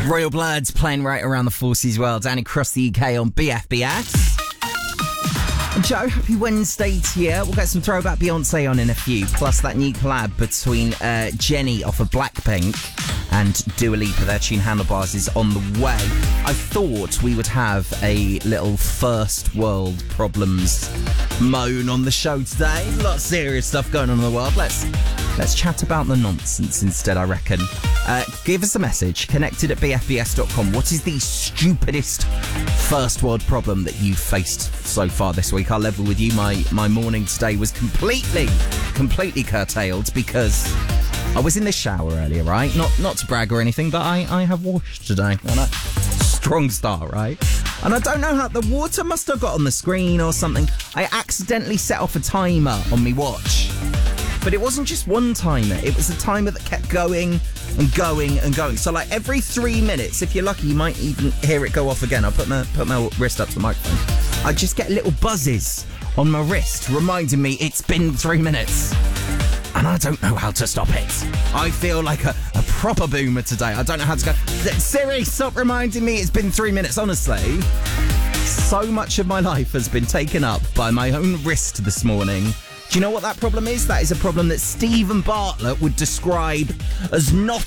Royal Bloods playing right around the forces world and across the UK on BFBS. Joe, happy Wednesday to you. We'll get some throwback Beyonce on in a few, plus that new collab between Jenny off of Blackpink and Dua Lipa. Their tune Handlebars is on the way. I thought we would have a little first world problems moan on the show today. A lot of serious stuff going on in the world. Let's chat about the nonsense instead, I reckon. Give us a message, connected@bfbs.com. What is the stupidest first world problem that you've faced so far this week? I'll level with you. My morning today was completely curtailed because I was in the shower earlier, right? Not to brag or anything, but I have washed today. Strong start, right? And I don't know how the water must have got on the screen or something. I accidentally set off a timer on my watch. But it wasn't just one timer. It was a timer that kept going and going and going. So like every 3 minutes, if you're lucky, you might even hear it go off again. I'll put my wrist up to the microphone. I just get little buzzes on my wrist reminding me it's been 3 minutes. And I don't know how to stop it. I feel like a proper boomer today. I don't know how to go, Siri, stop reminding me it's been 3 minutes. Honestly, so much of my life has been taken up by my own wrist this morning. Do you know what that problem is? That is a problem that Stephen Bartlett would describe as not